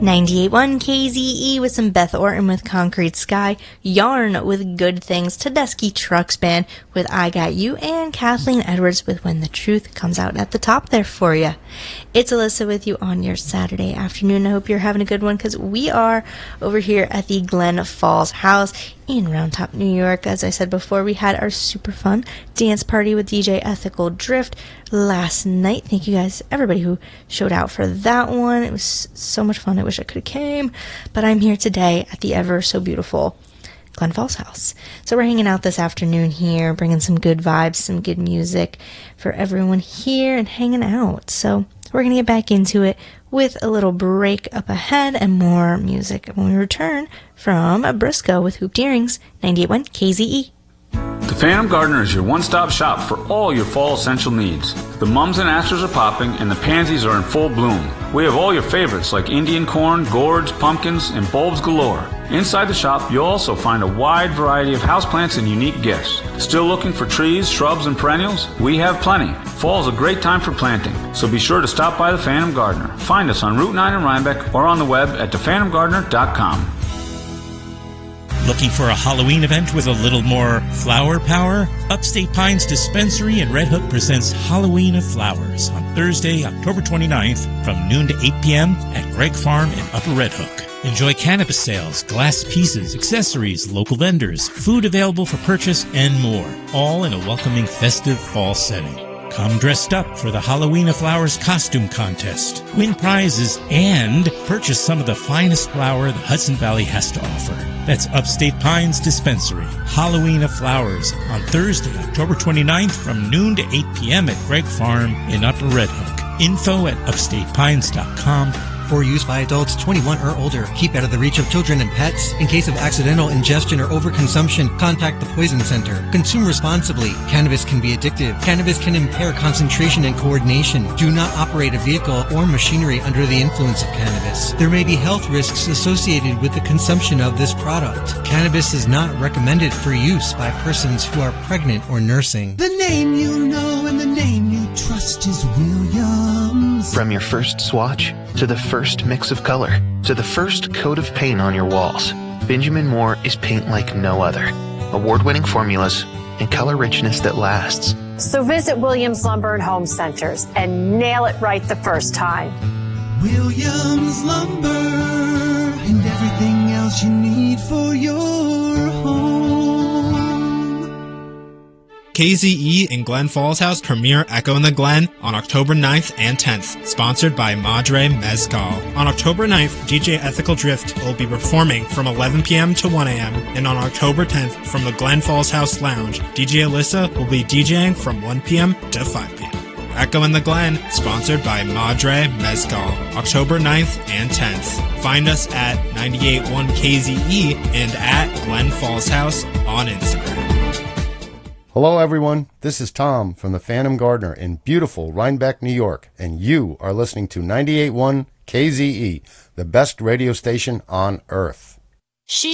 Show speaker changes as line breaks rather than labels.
98.1 KZE with some Beth Orton with Concrete Sky, Yarn with Good Things, Tedeschi Trucks Band with I Got You, and Kathleen Edwards with When the Truth Comes Out at the top there for you. It's Alyssa with you on your Saturday afternoon. I hope you're having a good one because we are over here at the Glen Falls House in Round Top, New York. As I said before, we had our super fun dance party with DJ Ethical Drift last night. Thank you guys, everybody who showed out for that one. It was so much fun. I wish I could have came, but I'm here today at the ever so beautiful Glen Falls House. So we're hanging out this afternoon here, bringing some good vibes, some good music for everyone here and hanging out. So we're going to get back into it with a little break up ahead and more music when we return from Briscoe with Hooped Earrings, 98.1 KZE.
The Phantom Gardener is your one-stop shop for all your fall essential needs. The mums and asters are popping and the pansies are in full bloom. We have all your favorites like Indian corn, gourds, pumpkins, and bulbs galore. Inside the shop, you'll also find a wide variety of houseplants and unique gifts. Still looking for trees, shrubs, and perennials? We have plenty. Fall is a great time for planting, so be sure to stop by the Phantom Gardener. Find us on Route 9 in Rhinebeck or on the web at thephantomgardener.com.
Looking for a Halloween event with a little more flower power? Upstate Pines Dispensary in Red Hook presents Halloween of Flowers on Thursday, October 29th from noon to 8 p.m. at Gregg Farm in Upper Red Hook. Enjoy cannabis sales, glass pieces, accessories, local vendors, food available for purchase, and more, all in a welcoming festive fall setting. Come dressed up for the Halloween of Flowers costume contest, win prizes, and purchase some of the finest flour the Hudson Valley has to offer. That's Upstate Pines Dispensary, Halloween of Flowers, on Thursday, October 29th from noon to 8 p.m. at Gregg Farm in Upper Red Hook. Info at upstatepines.com.
For use by adults 21 or older. Keep out of the reach of children and pets. In case of accidental ingestion or overconsumption, contact the Poison Center. Consume responsibly. Cannabis can be addictive. Cannabis can impair concentration and coordination. Do not operate a vehicle or machinery under the influence of cannabis. There may be health risks associated with the consumption of this product. Cannabis is not recommended for use by persons who are pregnant or nursing.
The name you know and the name you trust is Williams.
From your first swatch to the first mix of color to the first coat of paint on your walls, Benjamin Moore is paint like no other. Award-winning formulas and color richness that lasts.
So visit Williams Lumber and Home Centers and nail it right the first time.
Williams Lumber and everything else you need for your home.
KZE and Glen Falls House premiere Echo in the Glen on October 9th and 10th, sponsored by Madre Mezcal. On October 9th, DJ Ethical Drift will be performing from 11 p.m. to 1 a.m., and on October 10th, from the Glen Falls House Lounge, DJ Alyssa will be DJing from 1 p.m. to 5 p.m. Echo in the Glen, sponsored by Madre Mezcal, October 9th and 10th. Find us at 98.1 KZE and at Glen Falls House on Instagram.
Hello everyone, this is Tom from the Phantom Gardener in beautiful Rhinebeck, New York, and you are listening to 98.1 KZE, the best radio station on earth.
She